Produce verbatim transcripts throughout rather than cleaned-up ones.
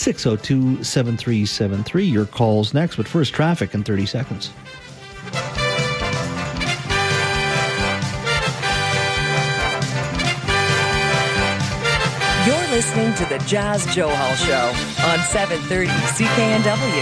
six oh two, seven three seven three. Your call's next, but first, traffic in thirty seconds. You're listening to the Jazz Johal Show on seven thirty C K N W.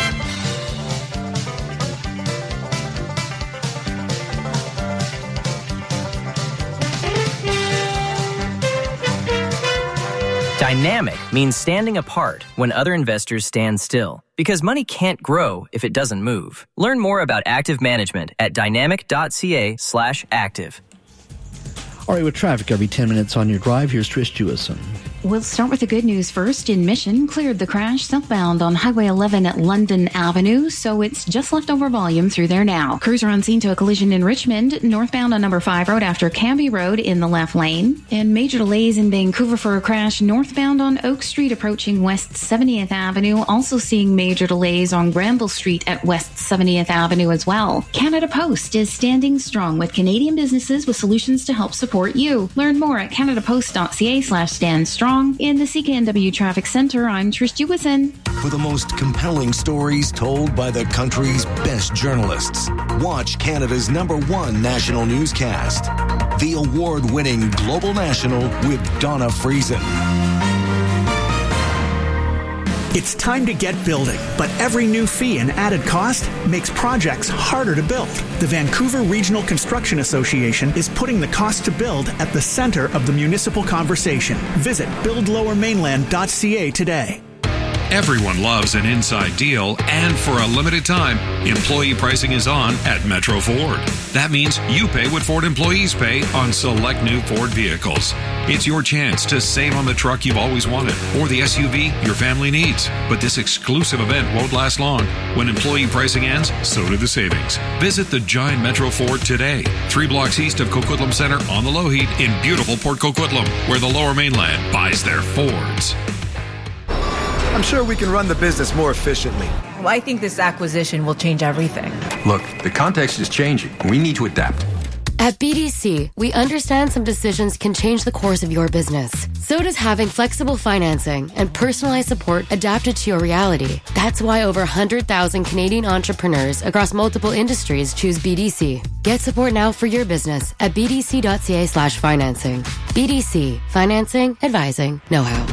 Dynamic means standing apart when other investors stand still, because money can't grow if it doesn't move. Learn more about active management at dynamic.ca slash active. All right, with traffic every ten minutes on your drive, here's Trish Jewison. We'll start with the good news first. In Mission, cleared the crash southbound on Highway eleven at London Avenue, so it's just leftover volume through there now. Crews are on scene to a collision in Richmond, northbound on number five Road after Cambie Road in the left lane. And major delays in Vancouver for a crash northbound on Oak Street approaching West seventieth Avenue. Also seeing major delays on Granville Street at West seventieth Avenue as well. Canada Post is standing strong with Canadian businesses with solutions to help support you. Learn more at canadapost.ca slash stand strong. In the C K N W Traffic Center, I'm Trish Jewison. For the most compelling stories told by the country's best journalists, watch Canada's number one national newscast, the award-winning Global National with Donna Friesen. It's time to get building, but every new fee and added cost makes projects harder to build. The Vancouver Regional Construction Association is putting the cost to build at the center of the municipal conversation. Visit build lower mainland dot c a today. Everyone loves an inside deal, and for a limited time, employee pricing is on at Metro Ford. That means you pay what Ford employees pay on select new Ford vehicles. It's your chance to save on the truck you've always wanted or the S U V your family needs. But this exclusive event won't last long. When employee pricing ends, so do the savings. Visit the giant Metro Ford today, three blocks east of Coquitlam Center on the Lougheed in beautiful Port Coquitlam, where the Lower Mainland buys their Fords. I'm sure we can run the business more efficiently. Well, I think this acquisition will change everything. Look, the context is changing. We need to adapt. At B D C, we understand some decisions can change the course of your business. So does having flexible financing and personalized support adapted to your reality. That's why over one hundred thousand Canadian entrepreneurs across multiple industries choose B D C. Get support now for your business at bdc.ca slash financing. B D C. Financing, advising, know-how.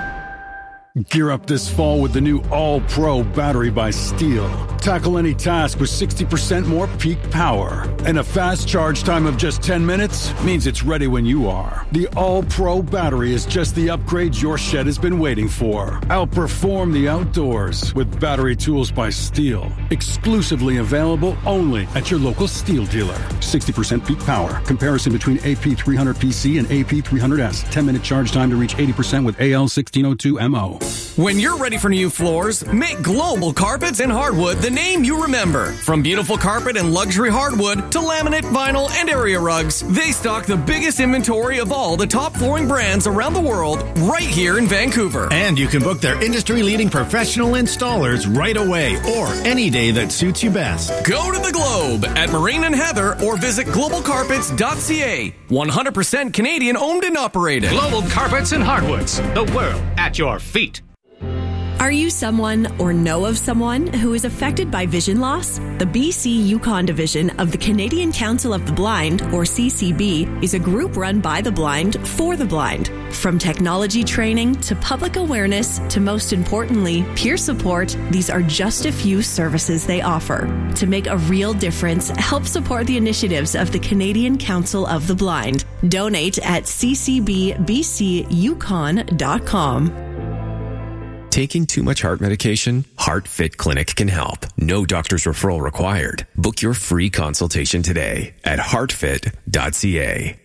Gear up this fall with the new All-Pro battery by Steel. Tackle any task with sixty percent more peak power. And a fast charge time of just ten minutes means it's ready when you are. The All-Pro battery is just the upgrade your shed has been waiting for. Outperform the outdoors with battery tools by Steel. Exclusively available only at your local Steel dealer. sixty percent peak power. Comparison between A P three hundred P C and A P three hundred S. ten minute charge time to reach eighty percent with A L sixteen oh two M O. When you're ready for new floors, make Global Carpets and Hardwood the name you remember. From beautiful carpet and luxury hardwood to laminate, vinyl, and area rugs, they stock the biggest inventory of all the top flooring brands around the world right here in Vancouver. And you can book their industry-leading professional installers right away or any day that suits you best. Go to the Globe at Marine and Heather or visit global carpets dot c a. one hundred percent Canadian owned and operated. Global Carpets and Hardwoods, the world at your feet. Are you someone or know of someone who is affected by vision loss? The B C Yukon division of the Canadian Council of the Blind, or C C B, is a group run by the blind for the blind. From technology training to public awareness to, most importantly, peer support, these are just a few services they offer. To make a real difference, help support the initiatives of the Canadian Council of the Blind. Donate at c c b b c yukon dot com. Taking too much heart medication? HeartFit Clinic can help. No doctor's referral required. Book your free consultation today at heart fit dot c a.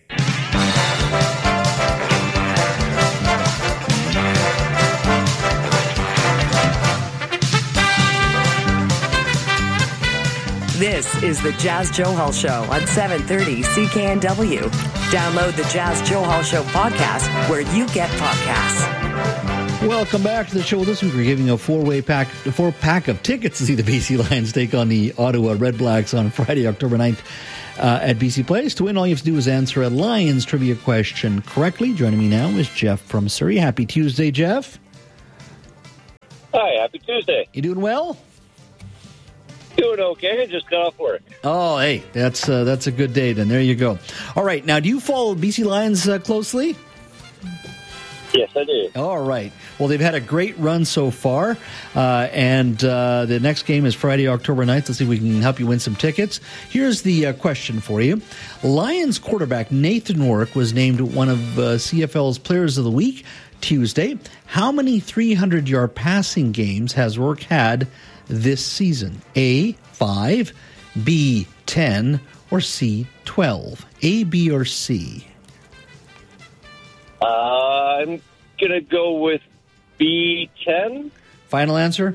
This is the Jazz Johal Show on seven thirty C K N W. Download the Jazz Johal Show podcast where you get podcasts. Welcome back to the show. This week we're giving a four-way pack, a four-pack of tickets to see the B C Lions take on the Ottawa Red Blacks on Friday, October ninth uh, at B C Place. To win, all you have to do is answer a Lions trivia question correctly. Joining me now is Jeff from Surrey. Happy Tuesday, Jeff. Hi, happy Tuesday. You doing well? Doing okay. Just got off work. Oh, hey, that's uh, that's a good day then. There you go. All right, now do you follow B C Lions uh, closely? Yes, I do. All right. Well, they've had a great run so far, uh, and uh, the next game is Friday, October ninth. Let's see if we can help you win some tickets. Here's the uh, question for you. Lions quarterback Nathan Rourke was named one of uh, C F L's Players of the Week Tuesday. How many three hundred yard passing games has Rourke had this season? A, five, B, ten, or C, twelve? A, B, or C? Uh, I'm going to go with B, ten. Final answer?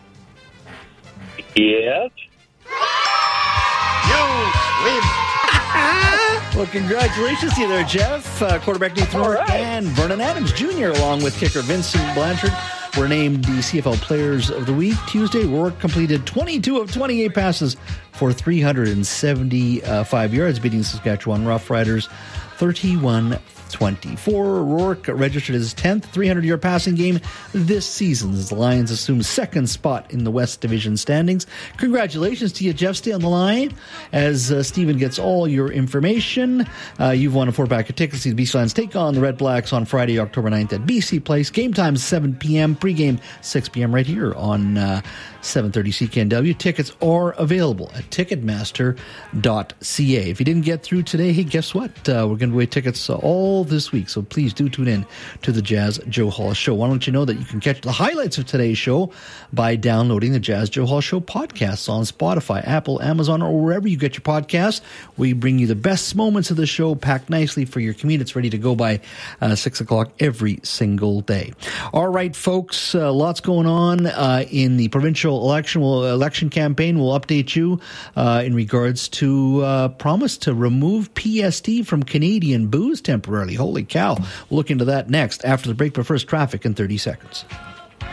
Yes. You win. Well, congratulations to you there, Jeff. Uh, quarterback Nathan Rourke right. and Vernon Adams Junior, along with kicker Vincent Blanchard, were named the C F L Players of the Week Tuesday. Rourke completed twenty-two of twenty-eight passes for three hundred seventy-five yards, beating Saskatchewan Roughriders thirty-one twenty-four. Rourke registered his tenth three hundred yard passing game this season as the Lions assume second spot in the West Division standings. Congratulations to you, Jeff. Stay on the line as uh, Stephen gets all your information. Uh, you've won a four-pack of tickets to the B C Lions take on the Red Blacks on Friday, October ninth at B C Place. Game time seven p.m., pregame six p.m. right here on uh, seven thirty C K N W. Tickets are available at ticketmaster dot c a. If you didn't get through today, hey, guess what? Uh, we're going to give away tickets all this week, so please do tune in to the Jazz Joe Hall Show. Why don't you know that you can catch the highlights of today's show by downloading the Jazz Joe Hall Show podcasts on Spotify, Apple, Amazon, or wherever you get your podcasts. We bring you the best moments of the show packed nicely for your commute. It's ready to go by uh, six o'clock every single day. All right, folks, uh, lots going on uh, in the provincial election we'll, election campaign. We'll update you uh, in regards to uh, promise to remove P S T from Canadian booze temporarily. Holy cow. We'll look into that next after the break, but first, traffic in thirty seconds.